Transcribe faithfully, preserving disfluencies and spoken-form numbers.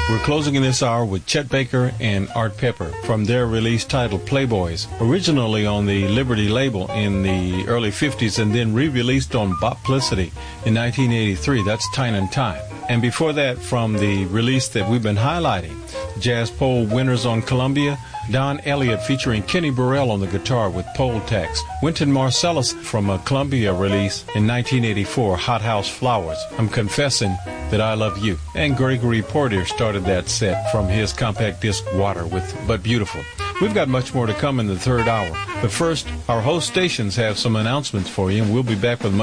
We're closing in this hour with Chet Baker and Art Pepper from their release titled Playboys, originally on the Liberty label in the early fifties and then re-released on Boplicity in nineteen eighty-three. That's Time and Time. And before that, from the release that we've been highlighting, Jazz Poll winners on Columbia, Don Elliott featuring Kenny Burrell on the guitar with Poll Text. Wynton Marsalis from a Columbia release in nineteen eighty-four, Hot House Flowers, I'm Confessing That I Love You. And Gregory Porter started that set from his compact disc Water with But Beautiful. We've got much more to come in the third hour. But first, our host stations have some announcements for you, and we'll be back with much